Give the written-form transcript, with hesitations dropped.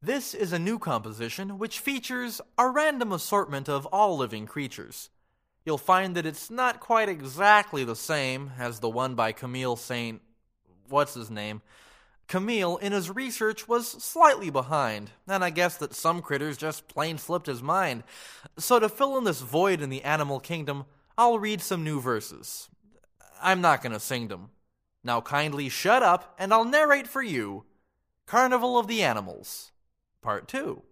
This is a new composition which features a random assortment of all living creatures. You'll find that it's not quite exactly the same as the one by Camille Saint... what's his name? Camille, in his research, was slightly behind, and I guess that some critters just plain slipped his mind. So to fill in this void in the animal kingdom, I'll read some new verses. I'm not going to sing them. Now kindly shut up, and I'll narrate for you Carnival of the Animals, Part 2.